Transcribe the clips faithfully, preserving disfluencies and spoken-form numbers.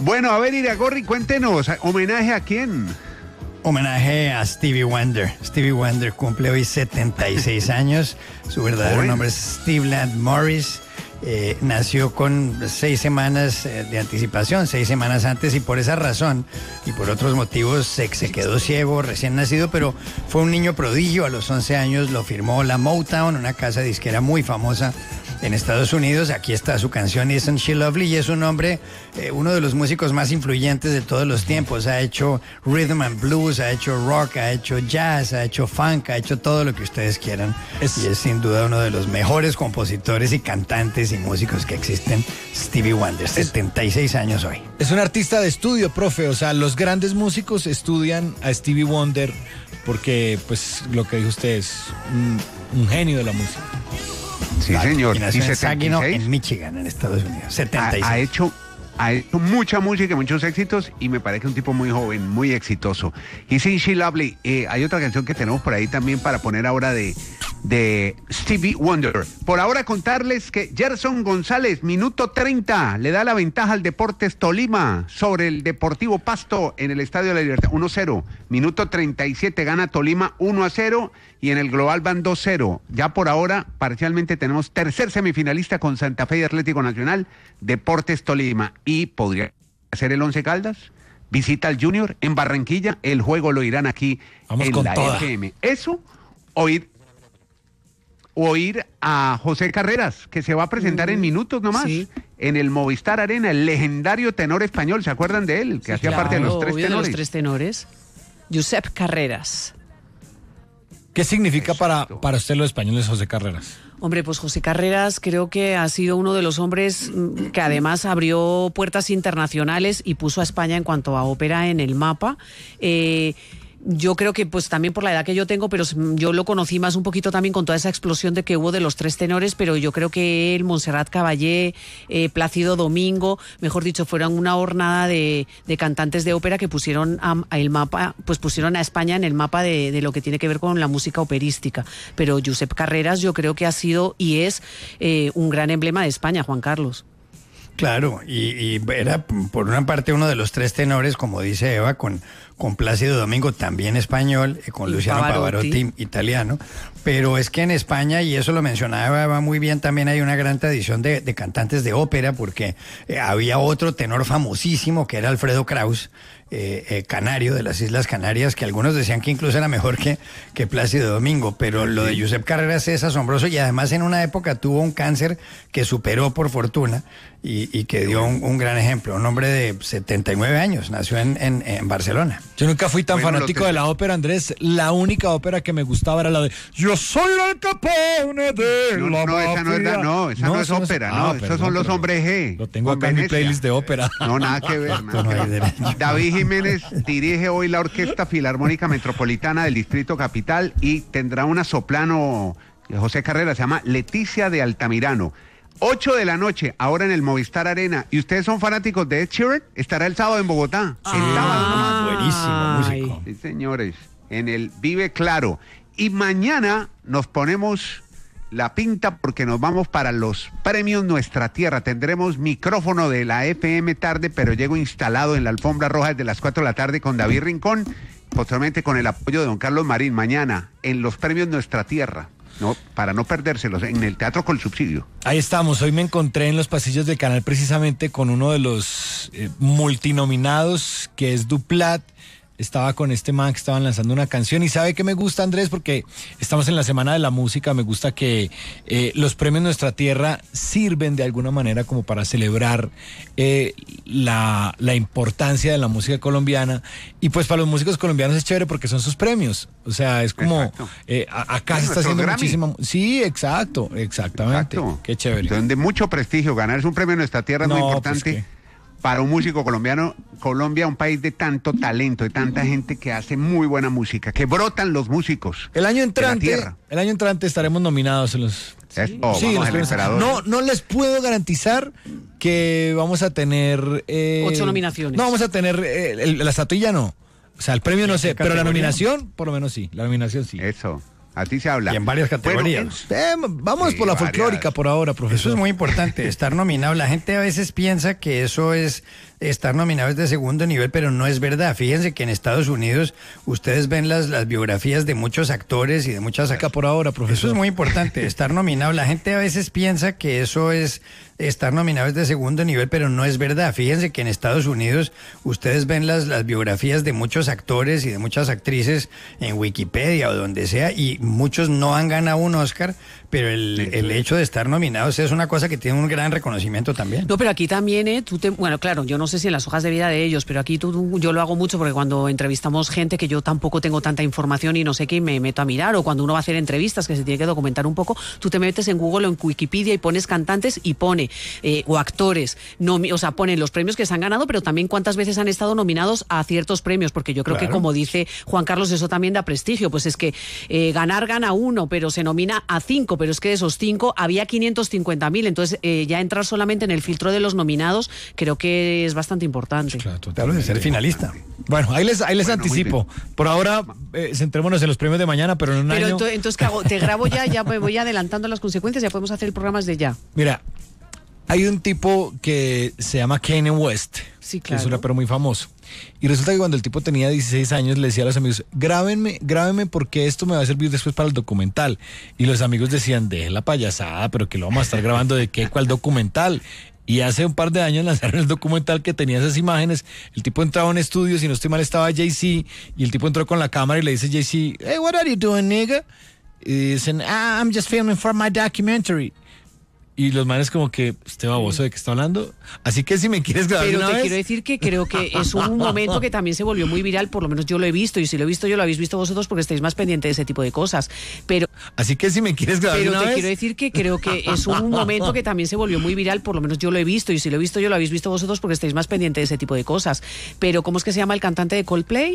Bueno, a ver, Iragorri, cuéntenos, ¿homenaje a quién? Homenaje a Stevie Wonder. Stevie Wonder cumple hoy setenta y seis años. Su verdadero Joven. nombre es Steve Land Morris. Eh, nació con seis semanas eh, de anticipación, seis semanas antes, y por esa razón y por otros motivos se, se quedó ciego recién nacido, pero fue un niño prodigio. A los once años lo firmó la Motown, una casa disquera muy famosa en Estados Unidos. Aquí está su canción Isn't She Lovely, y es un hombre, eh, uno de los músicos más influyentes de todos los tiempos. Ha hecho rhythm and blues, ha hecho rock, ha hecho jazz, ha hecho funk, ha hecho todo lo que ustedes quieran. Es... Y es sin duda uno de los mejores compositores y cantantes y músicos que existen, Stevie Wonder, setenta y seis años hoy. Es un artista de estudio, profe, o sea, los grandes músicos estudian a Stevie Wonder porque, pues, lo que dijo usted es un, un genio de la música. Sí, señor. Y nació ¿Y en setenta y seis? Saginaw, en Michigan, en Estados Unidos. setenta y seis. Ha, ha hecho... Ha hecho mucha música y muchos éxitos, y me parece un tipo muy joven, muy exitoso. Isn't She Lovely. Eh, hay otra canción que tenemos por ahí también para poner ahora de, de Stevie Wonder. Por ahora contarles que Gerson González, minuto treinta, le da la ventaja al Deportes Tolima sobre el Deportivo Pasto en el Estadio de la Libertad, uno cero. Minuto treinta y siete, gana Tolima uno a cero, y en el global van dos cero. Ya por ahora, parcialmente, tenemos tercer semifinalista con Santa Fe y Atlético Nacional, Deportes Tolima. Y podría ser el Once Caldas, visita al Junior en Barranquilla, el juego lo irán aquí Vamos en con la toda. F M. Eso, oír, oír a José Carreras, que se va a presentar mm, en minutos nomás, sí, en el Movistar Arena, el legendario tenor español, ¿se acuerdan de él? Que sí, hacía claro, parte de los tres obvio, tenores. De los tres tenores. Josep Carreras. ¿Qué significa para, para usted los españoles, José Carreras? Hombre, pues José Carreras creo que ha sido uno de los hombres que además abrió puertas internacionales y puso a España en cuanto a ópera en el mapa. Eh, yo creo que pues también por la edad que yo tengo, pero yo lo conocí más un poquito también con toda esa explosión de que hubo de los tres tenores, pero yo creo que él, Montserrat Caballé, eh, Plácido Domingo, mejor dicho, fueron una hornada de, de cantantes de ópera que pusieron a, a el mapa, pues pusieron a España en el mapa de, de lo que tiene que ver con la música operística. Pero Josep Carreras yo creo que ha sido y es eh, un gran emblema de España, Juan Carlos. Claro, y, y era por una parte uno de los tres tenores, como dice Eva, con, con Plácido Domingo, también español, eh, con y Luciano Pavarotti. Pavarotti, italiano, pero es que en España, y eso lo mencionaba Eva muy bien, también hay una gran tradición de, de cantantes de ópera, porque eh, había otro tenor famosísimo que era Alfredo Kraus, Eh, eh, canario de las Islas Canarias, que algunos decían que incluso era mejor que, que Plácido Domingo, pero lo de Josep Carreras es asombroso, y además en una época tuvo un cáncer que superó por fortuna y, y que dio un, un gran ejemplo. Un hombre de setenta y nueve años, nació en, en, en Barcelona. Yo nunca fui tan bueno, fanático que... de la ópera, Andrés. La única ópera que me gustaba era la de Yo soy el Capone de no, la no, esa no es, la, no, esa no, no es ópera, no, no, esos son los hombres G. Lo tengo acá en mi playlist de ópera. No, nada que ver. Nada no que hay ver. David Jiménez dirige hoy la Orquesta Filarmónica Metropolitana del Distrito Capital y tendrá una soprano, José Carreras, se llama Leticia de Altamirano. ocho de la noche, ahora en el Movistar Arena. ¿Y ustedes son fanáticos de Ed Sheeran? Estará el sábado en Bogotá. Ah, el sábado. Buenísimo músico. Sí, señores, en el Vive Claro. Y mañana nos ponemos la pinta porque nos vamos para los premios Nuestra Tierra. Tendremos micrófono de la F M tarde, pero llego instalado en la alfombra roja desde las cuatro de la tarde con David Rincón, posteriormente con el apoyo de don Carlos Marín. Mañana en los premios Nuestra Tierra. No, para no perdérselos, en el Teatro con Subsidio. Ahí estamos, hoy me encontré en los pasillos del canal precisamente con uno de los eh, multinominados, que es Duplat. Estaba con este man que estaban lanzando una canción, y ¿sabe qué me gusta, Andrés? Porque estamos en la Semana de la Música. Me gusta que eh, los premios Nuestra Tierra sirven de alguna manera como para celebrar eh, la, la importancia de la música colombiana, y pues para los músicos colombianos es chévere porque son sus premios. O sea, es como eh, a, acá se está haciendo Grammy. Muchísima... Sí, exacto, exactamente. Exacto. Qué chévere. Entonces, de mucho prestigio, ganarse un premio Nuestra Tierra es no, muy importante. Pues para un músico colombiano, Colombia, un país de tanto talento, de tanta gente que hace muy buena música, que brotan los músicos. El año entrante, el año entrante estaremos nominados en los. Sí, oh, sí, vamos los al no, no les puedo garantizar que vamos a tener eh, ocho nominaciones. No, vamos a tener eh, el, la estatuilla no. O sea, el premio no sé, pero la nominación, por lo menos sí. La nominación sí. Eso. A ti se habla. Y en varias categorías. Bueno, eh, vamos Sí, por la varias. folclórica por ahora, profesor. Eso es muy importante, estar nominado. La gente a veces piensa que eso es estar nominado es de segundo nivel, pero no es verdad. Fíjense que en Estados Unidos ustedes ven las, las biografías de muchos actores y de muchas Acá por ahora, profesor. Eso es muy importante, estar nominado. La gente a veces piensa que eso es estar nominado es de segundo nivel, pero no es verdad. Fíjense que en Estados Unidos ustedes ven las, las biografías de muchos actores y de muchas actrices en Wikipedia o donde sea, y muchos no han ganado un Oscar, pero el, el hecho de estar nominados es una cosa que tiene un gran reconocimiento también. No, pero aquí también, ¿eh? Tú te, bueno, claro, yo no sé si en las hojas de vida de ellos, pero aquí tú, yo lo hago mucho porque cuando entrevistamos gente que yo tampoco tengo tanta información y no sé qué, me meto a mirar, o cuando uno va a hacer entrevistas que se tiene que documentar un poco, tú te metes en Google o en Wikipedia y pones cantantes y pone, eh, o actores, no, o sea, ponen los premios que se han ganado, pero también cuántas veces han estado nominados a ciertos premios, porque yo creo Claro. que, como dice Juan Carlos, eso también da prestigio, pues es que eh, ganar gana uno, pero se nomina a cinco, pero es que de esos cinco había quinientos cincuenta mil, entonces eh, ya entrar solamente en el filtro de los nominados creo que es bastante importante. Claro, Te hablo de ser finalista. Bueno, ahí les, ahí les Bueno, muy anticipo. Por ahora, eh, centrémonos en los premios de mañana, pero en un Pero año... ento- entonces, ¿qué hago? Te grabo ya, ya me voy adelantando las consecuencias, ya podemos hacer el programa desde ya. Mira, hay un tipo que se llama Kanye West, Sí, que es claro. un rapero muy famoso. Y resulta que cuando el tipo tenía dieciséis años le decía a los amigos, grábenme, grábenme porque esto me va a servir después para el documental. Y los amigos decían, dejen la payasada, pero que lo vamos a estar grabando de qué, cuál documental. Y hace un par de años lanzaron el documental que tenía esas imágenes. El tipo entraba en estudio, si no estoy mal estaba Jay-Z, y el tipo entró con la cámara y le dice a Jay-Z, hey, what are you doing, nigga? Y dicen, ah, I'm just filming for my documentary. Y los manes como que, este baboso, ¿de qué está hablando? Así que si me quieres grabar Pero una te vez... quiero decir que creo que es un momento que también se volvió muy viral, por lo menos yo lo he visto, y si lo he visto yo lo habéis visto vosotros porque estáis más pendientes de ese tipo de cosas. Pero, Así que si me quieres grabar pero una te vez... quiero decir que creo que es un momento que también se volvió muy viral, por lo menos yo lo he visto, y si lo he visto yo lo habéis visto vosotros porque estáis más pendientes de ese tipo de cosas. Pero ¿cómo es que se llama el cantante de Coldplay?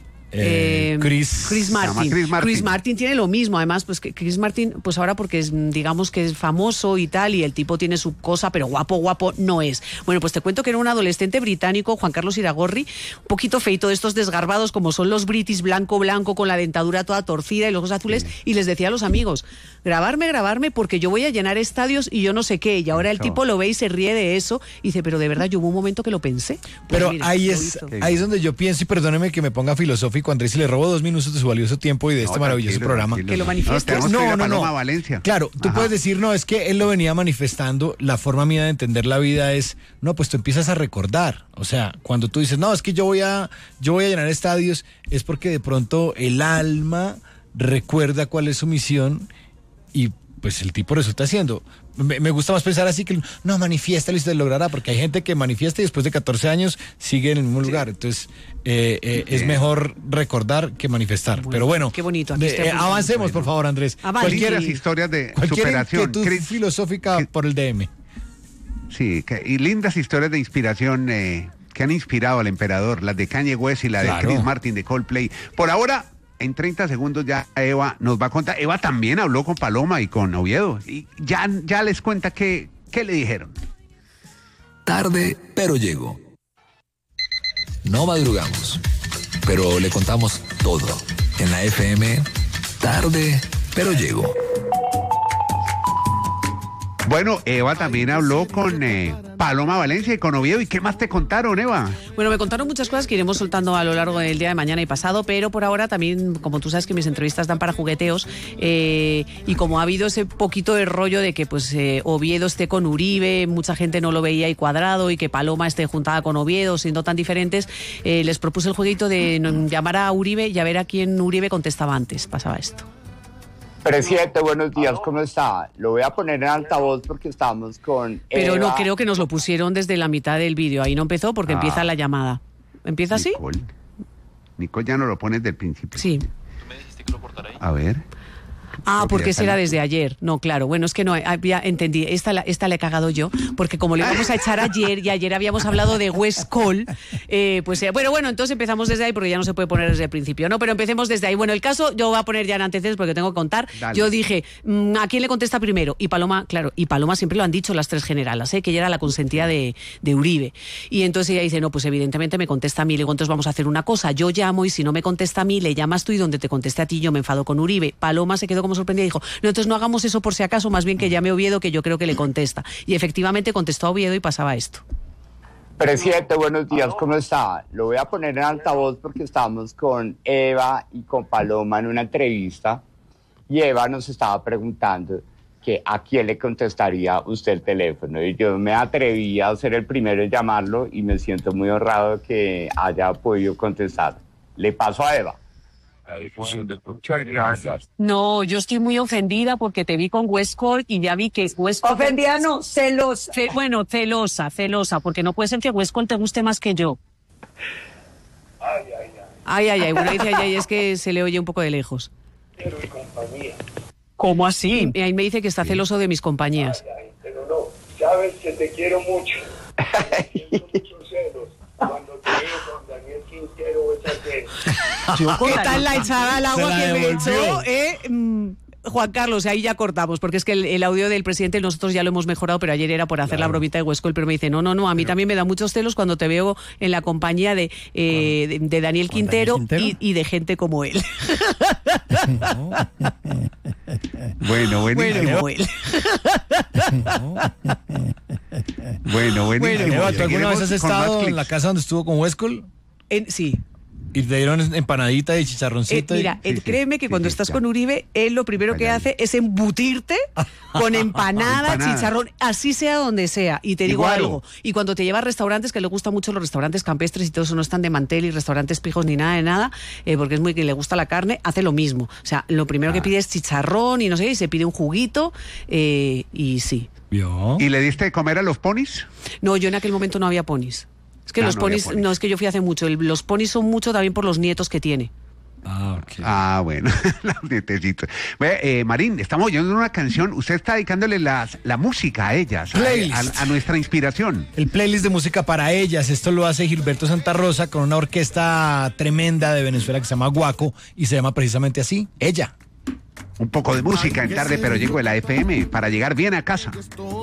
Eh, Chris... Chris Martin. llama Chris Martin. Chris Martin tiene lo mismo, además, pues que Chris Martin, pues ahora porque es, digamos que es famoso y tal, y el tipo tiene su cosa, pero guapo, guapo no es. Bueno, pues te cuento que era un adolescente británico, Juan Carlos Iragorri, un poquito feito de estos desgarbados como son los britis, blanco, blanco, con la dentadura toda torcida y los ojos azules, y les decía a los amigos, grabarme, grabarme, porque yo voy a llenar estadios y yo no sé qué, y ahora el Eso. tipo lo ve y se ríe de eso, y dice, pero de verdad, yo hubo un momento que lo pensé. Pues Pero mira, ahí lo es, hizo. ahí es donde yo pienso, y perdóneme que me ponga filosófico, Andrés, y le robo dos minutos de su valioso tiempo y de este No, maravilloso tranquilo, programa. tranquilo. Que lo manifiestes. tenemos que ir a No, no, Paloma no. Valencia. Claro, tú Ajá. puedes decir, no, es que él lo venía manifestando, la forma mía de entender la vida es, no, pues tú empiezas a recordar. O sea, cuando tú dices, no, es que yo voy a, yo voy a llenar estadios, es porque de pronto el alma recuerda cuál es su misión y pues el tipo resulta haciendo. Me, me gusta más pensar así que, no, manifiesta y usted lo logrará, porque hay gente que manifiesta y después de catorce años sigue en el mismo lugar. Entonces, eh, eh, es mejor recordar que manifestar. Bueno, Pero bueno, qué bonito, aquí de- estoy eh, apuntando. avancemos, por favor, Andrés. Avance. Cualquier, Lindas historias de cualquier superación. inquietud Chris- filosófica que- por el D M. Sí, que- y lindas historias de inspiración eh, que han inspirado al emperador, las de Kanye West y la Claro. de Chris Martin de Coldplay. Por ahora, en treinta segundos ya Eva nos va a contar. Eva también habló con Paloma y con Oviedo y ya, ya les cuenta qué, qué le dijeron. Tarde, pero llego. No madrugamos, pero le contamos todo. En la F M, tarde, pero llego. Bueno, Eva también habló con eh, Paloma Valencia y con Oviedo. ¿Y qué más te contaron, Eva? Bueno, me contaron muchas cosas que iremos soltando a lo largo del día de mañana y pasado, pero por ahora también, como tú sabes que mis entrevistas dan para jugueteos, eh, y como ha habido ese poquito de rollo de que pues eh, Oviedo esté con Uribe, mucha gente no lo veía y cuadrado, y que Paloma esté juntada con Oviedo, siendo tan diferentes, eh, les propuse el jueguito de mm, llamar a Uribe y a ver a quién Uribe contestaba antes. Pasaba esto. Presidente, buenos días, ¿cómo está? Lo voy a poner en altavoz porque estamos con Pero no, Eva. creo que nos lo pusieron desde la mitad del vídeo. Ahí no empezó porque Ah. empieza la llamada. ¿Empieza así? Nicole. Nicole ya no lo pones del principio. Sí. A ver. Ah, Creo que porque ya ese era está desde ayer. No, claro. Bueno, es que no, había, entendí. Esta, la- esta la he cagado yo, porque como le íbamos a echar ayer y ayer habíamos hablado de West Call, eh, pues eh, bueno, bueno, entonces empezamos desde ahí porque ya no se puede poner desde el principio, ¿no? Pero empecemos desde ahí. Bueno, el caso yo voy a poner ya en antecedentes porque tengo que contar. Dale. Yo dije, mm, ¿a quién le contesta primero? Y Paloma, claro, y Paloma siempre lo han dicho las tres generalas, ¿eh? Que ella era la consentida de, de Uribe. Y entonces ella dice, no, pues evidentemente me contesta a mí. Le digo, entonces vamos a hacer una cosa. Yo llamo y si no me contesta a mí, le llamas tú y donde te conteste a ti, yo me enfado con Uribe. Paloma se quedó como sorprendida y dijo, no, entonces no hagamos eso por si acaso, más bien que llame a Oviedo, que yo creo que le contesta. Y efectivamente contestó a Oviedo y pasaba esto. Presidente, buenos días, ¿cómo está? Lo voy a poner en altavoz porque estamos con Eva y con Paloma en una entrevista y Eva nos estaba preguntando que a quién le contestaría usted el teléfono y yo me atreví a ser el primero en llamarlo y me siento muy honrado que haya podido contestar. Le paso a Eva. Muchas gracias. No, yo estoy muy ofendida porque te vi con West Call y ya vi que West Call... Ofendida no, celosa. Ce- bueno, celosa, celosa, porque no puede ser que West Call te guste más que yo. Ay, ay, ay. Ay, ay, ay, bueno, dice ay, ay, es que se le oye un poco de lejos. Pero mi compañía. ¿Cómo así? Y ahí me dice que está celoso de mis compañías. Ay, ay, pero no. Sabes que te quiero mucho. Siento muchos celos cuando te veo con Daniel Quintero o esa que... ¿Qué tal la echada al agua Se la que me devolvió. echó, eh? Mm, Juan Carlos, ahí ya cortamos, porque es que el, el audio del presidente nosotros ya lo hemos mejorado, pero ayer era por hacer la bromita de West Call, pero me dice, no, no, no, a mí también me da muchos celos cuando te veo en la compañía de, eh, de, de Daniel ¿Con Quintero, Daniel Quintero? Y, y de gente como él. Bueno, buenísimo. Bueno, como él. Bueno, buenísimo. Eva, ¿tú alguna vez has Seguiremos con más estado en clips. la casa donde estuvo con Huescol? En- sí. Y te dieron empanadita y Eh, chicharroncito. y- mira, eh, sí, créeme que sí, cuando sí, estás ya. con Uribe, él lo primero que Vaya. hace es embutirte con empanada, Empanada. chicharrón, así sea donde sea. Y te digo Igual. algo, y cuando te lleva a restaurantes, que le gustan mucho los restaurantes campestres y todo eso, no están de mantel y restaurantes pijos ni nada de nada, eh, porque es muy que le gusta la carne, hace lo mismo. O sea, lo primero Ah. que pide es chicharrón y no sé, y se pide un juguito, eh, y sí. ¿Vio? ¿Y le diste de comer a los ponis? No, yo en aquel momento no había ponis. Es que Ah, los no había ponis, ponis. no, es que yo fui hace mucho. El- los ponis son mucho también por los nietos que tiene. Ah, ok. Ah, bueno, los nietecitos. Ve, eh, Marín, estamos oyendo una canción. Usted está dedicándole las- la música a ellas, a, Playlist. a- a nuestra inspiración. El playlist de música para ellas. Esto lo hace Gilberto Santa Rosa con una orquesta tremenda de Venezuela que se llama Guaco y se llama precisamente así, Ella. Un poco de música en tarde, pero llego de la F M para llegar bien a casa.